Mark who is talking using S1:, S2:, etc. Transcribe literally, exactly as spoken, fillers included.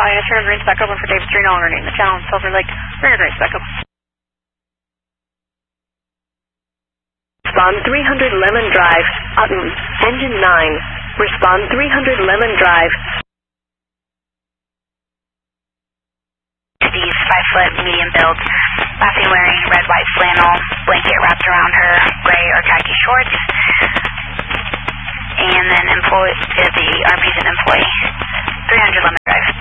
S1: Stallion, turn green, back open for David three, no longer name the channel, Silver Lake, turn green, back up.
S2: Respond three hundred Lemon Drive, Utton, engine nine. Respond three hundred Lemon Drive.
S3: These five foot medium build, laughing wearing red white flannel, blanket wrapped around her, gray or khaki shorts, and then employee, uh, the R P's an employee, three hundred Lemon Drive.